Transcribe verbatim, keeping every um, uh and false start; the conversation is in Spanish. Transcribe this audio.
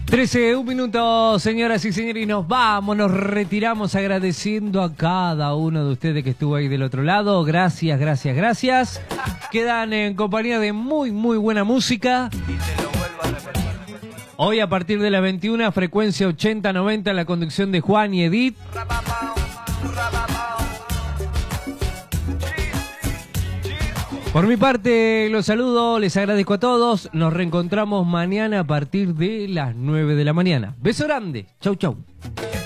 trece, un minuto, señoras y señores, y nos vamos, nos retiramos agradeciendo a cada uno de ustedes que estuvo ahí del otro lado. Gracias, gracias, gracias. Quedan en compañía de muy, muy buena música. Hoy a partir de las veintiuna, frecuencia ochenta noventa, en la conducción de Juan y Edith. Por mi parte, los saludo, les agradezco a todos. Nos reencontramos mañana a partir de las nueve de la mañana. Beso grande. Chau, chau.